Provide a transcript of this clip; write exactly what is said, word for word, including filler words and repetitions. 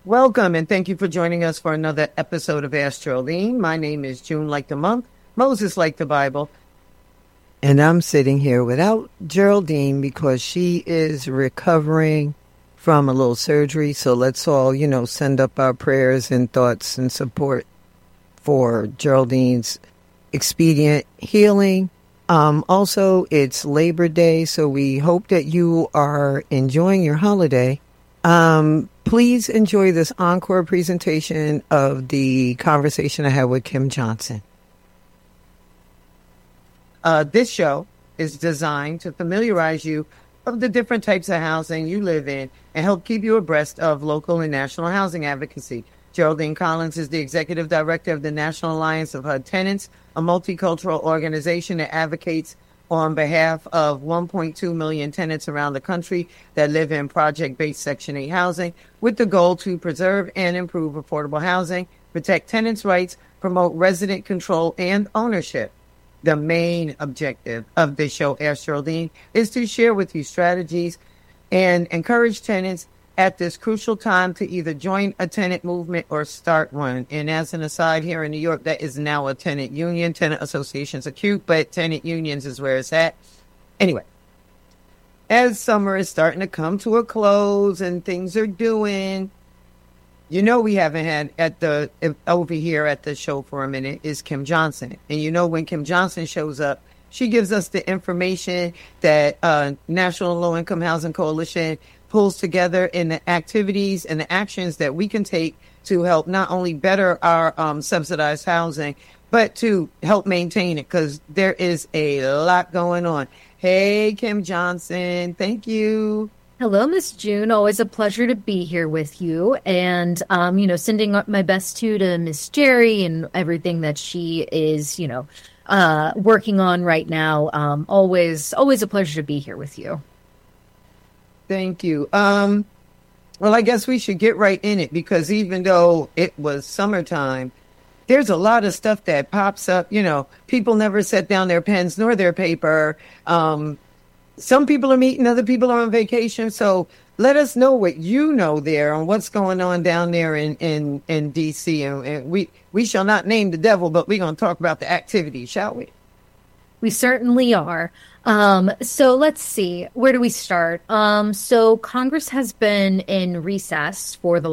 Welcome, and thank you for joining us for another episode of Ask Geraldine. My name is June like the month, Moses like the Bible. And I'm sitting here without Geraldine because she is recovering from a little surgery. So let's all, you know, send up our prayers and thoughts and support for Geraldine's expedient healing. Um, also, it's Labor Day, so we hope that you are enjoying your holiday. Um, please enjoy this encore presentation of the conversation I had with Kim Johnson. Uh, this show is designed to familiarize you of the different types of housing you live in and help keep you abreast of local and national housing advocacy. Geraldine Collins is the executive director of the National Alliance of H U D Tenants, a multicultural organization that advocates on behalf of one point two million tenants around the country that live in project-based Section eight housing with the goal to preserve and improve affordable housing, protect tenants' rights, promote resident control and ownership. The main objective of this show, Ask Geraldine, is to share with you strategies and encourage tenants at this crucial time to either join a tenant movement or start one. And as an aside, here in New York, that is now a tenant union. Tenant associations are cute, but tenant unions is where it's at. Anyway, as summer is starting to come to a close and things are doing, you know, we haven't had at the over here at the show for a minute is Kim Johnson. And you know, when Kim Johnson shows up, she gives us the information that uh, National Low Income Housing Coalition pulls together in the activities and the actions that we can take to help not only better our um, subsidized housing, but to help maintain it, because there is a lot going on. Hey, Kim Johnson, thank you. Hello, Miss June. Always a pleasure to be here with you. And, um, you know, sending my best to to Miss Jerry and everything that she is, you know, uh, working on right now. Um, always, always a pleasure to be here with you. Thank you. Um, well, I guess we should get right in it, because even though it was summertime, there's a lot of stuff that pops up. You know, people never set down their pens nor their paper. Um, some people are meeting, other people are on vacation. So let us know what you know there on what's going on down there in, in, in D C. And, and we, we shall not name the devil, but we're going to talk about the activity, shall we? We certainly are. Um, so let's see, where do we start? Um, so Congress has been in recess for the